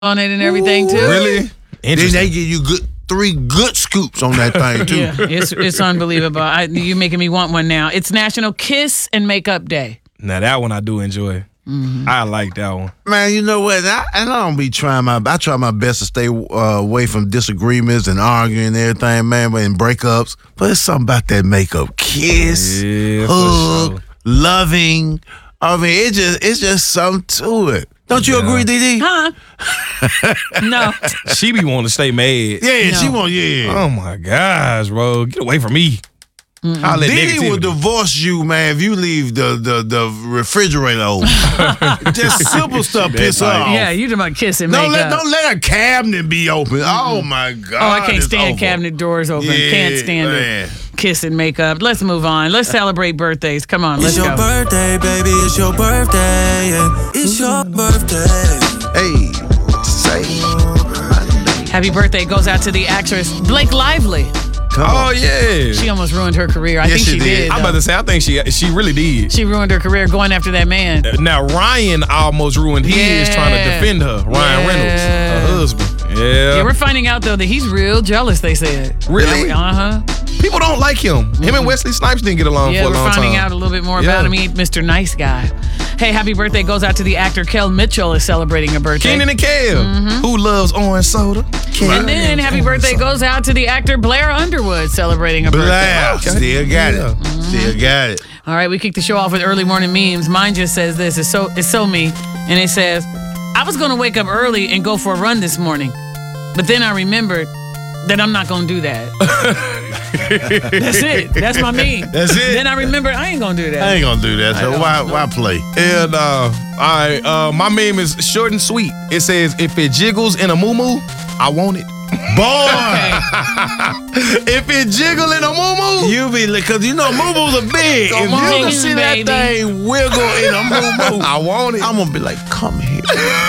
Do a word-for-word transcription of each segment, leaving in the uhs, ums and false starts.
on it and everything too. Really? Then they give you good three good scoops on that thing too. Yeah, it's it's unbelievable. I, you're making me want one now. It's National Kiss and Makeup Day. Now that one I do enjoy. Mm-hmm. I like that one. Man, you know what? I, and I don't be trying my. I try my best to stay uh, away from disagreements and arguing and everything, man, and breakups. But it's something about that makeup, kiss, Yeah, for hug, sure. loving. I mean, it just it's just something to it. Don't you Yeah. agree, D D? Huh? No. She be wanting to stay mad. Yeah, No. she want yeah. Oh my gosh, bro. Get away from me. I'll let Diddy will negativity. divorce you, man, if you leave the the, the refrigerator open. Just simple stuff piss her off. Yeah, you talking about kiss and Don't makeup. let don't let a cabinet be open. Oh my God. Oh, I can't it's stand over. cabinet doors open. Yeah, Can't stand man. it. Kiss and makeup. Let's move on. Let's celebrate birthdays. Come on, let's It's your go. birthday, baby. It's your birthday. Yeah. It's your birthday. Hey, say. Happy birthday goes out to the actress Blake Lively. Oh yeah. She almost ruined her career. I Yes, think she she did. did. I'm about though. to say I think she she really did. She ruined her career going after that man. Now Ryan almost ruined his Yeah. trying to defend her. Ryan Yeah. Reynolds, her husband. Yeah. Yeah, we're finding out though that he's real jealous. They said. Really? Uh huh. People don't like him. Him and Wesley Snipes didn't get along Yeah, for a we're long finding time. out a little bit more Yeah. about him. He's Mister Nice Guy. Hey, happy birthday goes out to the actor Kel Mitchell is celebrating a birthday. Keenan and Kel, who loves orange soda. And then happy birthday goes out to the actor Blair Underwood celebrating a birthday. Blair. Okay. Still got Yeah. it. Still got it. All right, we kick the show off with early morning memes. Mine just says this. It's so it's so me. And it says, I was going to wake up early and go for a run this morning. But then I remembered that I'm not going to do that. That's it. That's my meme. That's it. Then I remembered I ain't going to do that. I ain't gonna do that. So why why play? And uh, I uh, my meme is short and sweet. It says, "If it jiggles in a moo-moo, I want it." Boy, If it jiggle in a moo-moo, you be like, cause you know moo-moos are big. Come If on. you can see Baby. that thing wiggle in a moo-moo, I want it. I'm gonna be like, come here.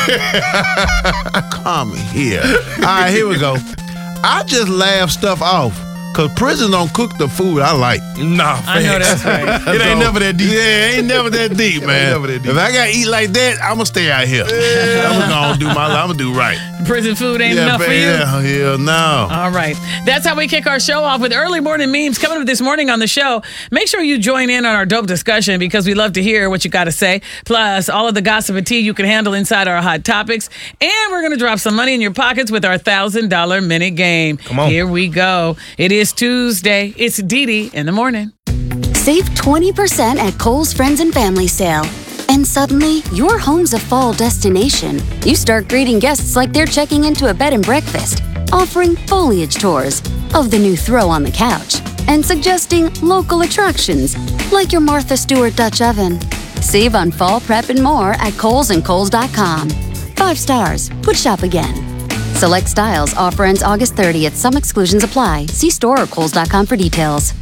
Come here. All right, here we go. I just laugh stuff off. Cause prison don't cook the food I like. Nah, I know that's right. It ain't never that deep. Yeah, it ain't never that deep, man. never that deep. If I gotta eat like that, I'm gonna stay out here. I'm gonna do my I'm gonna do right. Prison food ain't yeah, enough for you. yeah, yeah, no. All right. That's how we kick our show off with early morning memes coming up this morning on the show. Make sure you join in on our dope discussion because we love to hear what you got to say. Plus, all of the gossip and tea you can handle inside our hot topics. And we're going to drop some money in your pockets with our one thousand dollars minute game. Come on. Here we go. It is Tuesday. It's Dee Dee in the morning. Save twenty percent at Kohl's Friends and Family Sale. And suddenly, your home's a fall destination. You start greeting guests like they're checking into a bed and breakfast, offering foliage tours of the new throw on the couch, and suggesting local attractions like your Martha Stewart Dutch oven. Save on fall prep and more at Kohl's and Kohl's dot com. Five stars. Would shop again. Select styles. Offer ends August thirtieth. Some exclusions apply. See store or Kohl's dot com for details.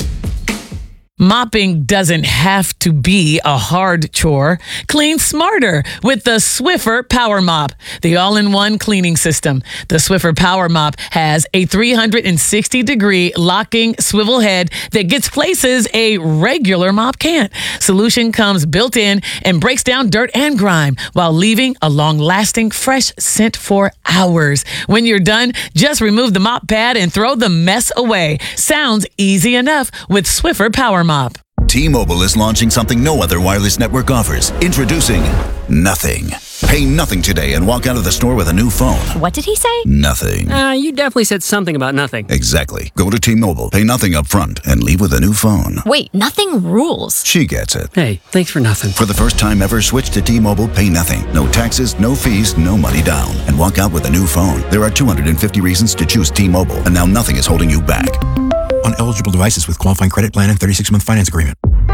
Mopping doesn't have to be a hard chore. Clean smarter with the Swiffer Power Mop, the all-in-one cleaning system. The Swiffer Power Mop has a three hundred sixty degree locking swivel head that gets places a regular mop can't. Solution comes built in and breaks down dirt and grime while leaving a long-lasting fresh scent for hours. When you're done, just remove the mop pad and throw the mess away. Sounds easy enough with Swiffer Power Mop. T-Mobile is launching something no other wireless network offers. Introducing Nothing. Pay nothing today and walk out of the store with a new phone. What did he say? Nothing. Uh, you definitely said something about nothing. Exactly. Go to T-Mobile, pay nothing up front, and leave with a new phone. Wait, nothing rules. She gets it. Hey, thanks for nothing. For the first time ever, switch to T-Mobile, pay nothing. No taxes, no fees, no money down. And walk out with a new phone. There are two hundred fifty reasons to choose T-Mobile, and now nothing is holding you back. On eligible devices with qualifying credit plan and thirty-six month finance agreement.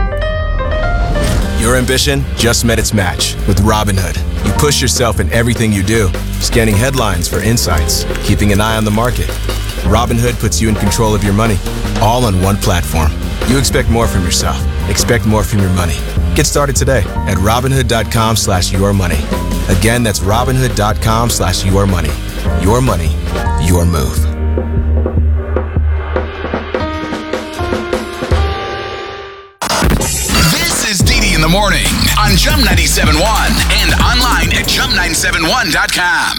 Your ambition just met its match with Robinhood. You push yourself in everything you do, scanning headlines for insights, keeping an eye on the market. Robinhood puts you in control of your money, all on one platform. You expect more from yourself. Expect more from your money. Get started today at Robinhood.com slash your money. Again, that's Robinhood.com slash your money. Your money, your move. In the morning on Jump ninety-seven point one and online at jump nine seven one dot com.